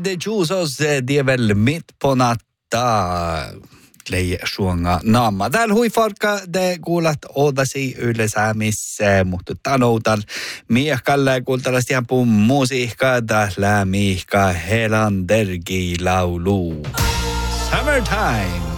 de Juusos, det är väl mitt på natta. Lei suonga naama. Täällä huifarka de kuulat ootasi yleensä missä, mutta tanoutal miehkalle kuultalasti ihan musiikkaa täällä miehka Helandergi laulu. Summertime.